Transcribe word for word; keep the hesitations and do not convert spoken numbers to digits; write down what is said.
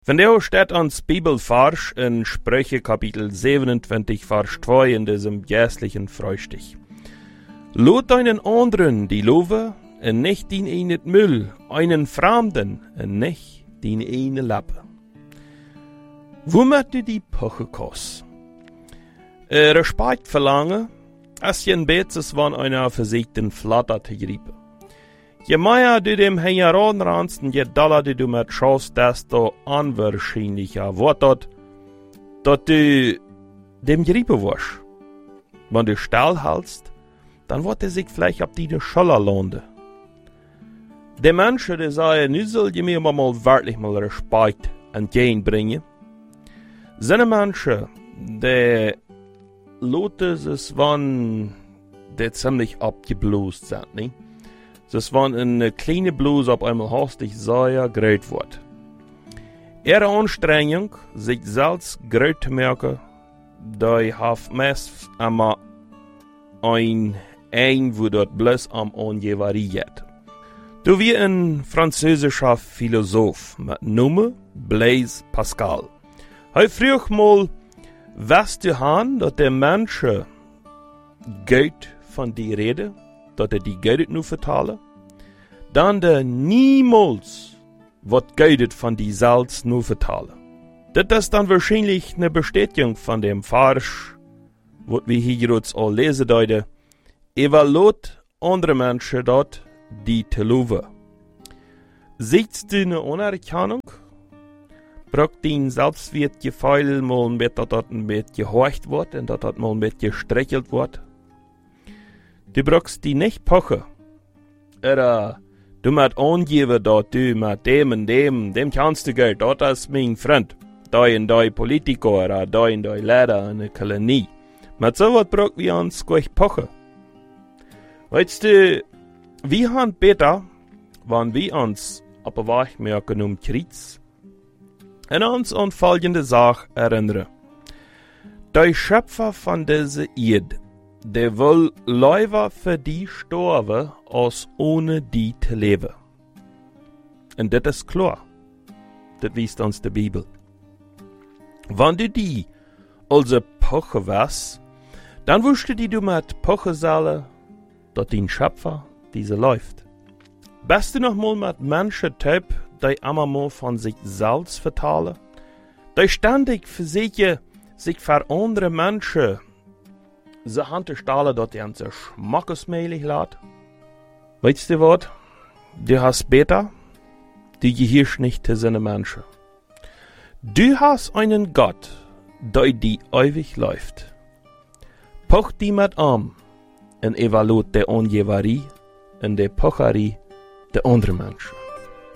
Vandaag steht ons Bibelvers in Sprüche Kapitel siebenundzwanzig, Vers zwei in diesem jährlichen Frühstück. Lot einen anderen die Love en nicht din ene Müll, einen Fremden en nicht din ene Lappe. Wo macht du die Poche kos? Äh, Respekt verlangen, als je een betes van einer versiegten Flatter te griepen. Je mehr du dem heranransten, je doller du mit schaust, desto unwahrscheinlicher wird dort, dass du dem griepen wirst. Wenn du still hältst, dann wird er sich vielleicht auf deine Schulter landen. Die Menschen, die sagen, nu soll je mir mal wirklich mal Respekt entgegenbringen, sind Menschen, die Leute sich, wenn die ziemlich abgeblost sind, nicht? Das wenn eine kleine Bluse auf einmal hastig sehr groß wird. Ihre Anstrengung, sich selbst groß zu merken, die hat meist einmal ein ein, wo dort bloß am Angeberie geht. Du wie ein französischer Philosoph mit Namen Blaise Pascal. Er fragt mal, was du han, dass der Mensch Geld von dir rede, dass er die Geld nur vertalen, dann der niemals wird Geld von die Salz nur vertalen. Das ist dann wahrscheinlich eine Bestätigung von dem Vers, was wir hier jetzt all lesen deuten. Evaluiert andere Menschen dort, die te loven. Siehst du eine Anerkennung? Braucht dein Selbstwertgefühl mal ein bisschen, dass das ein bisschen gehorcht wird und dass das mal ein bisschen gestreichelt wird? Du brauchst die nicht pochen. Oder du musst angeben, dass du mit dem und dem, dem kannst du Geld, das ist mein Freund. Da und da Politiker oder da und da Lehrer in der Kolonie. Mit so was brauchen wir uns gleich pochen. Weißt du, wir haben besser, wenn wir uns auf den Weg merken um Kreuz und uns an folgende Sache erinnern. Der Schöpfer von dieser Erde, der will lieber für die sterben, als ohne die zu leben. Und das ist klar. Das weist uns die Bibel. Wenn du die also Poche was, dann wusste die du mit Poche sollen, dass dein Schöpfer diese läuft. Bist du noch mal mit Menschen typ, die immer mal von sich selbst vertalen, die ständig für sich, sich für andere Menschen so handstellen, dass die an sich schmackesmäßig lässt? Weißt du was? Du hast besser, du gehörst nicht zu seinen Menschen. Du hast einen Gott, der die ewig läuft. Poch die mit an und evaluiert der Angeberie und der Pocherie der anderen Menschen.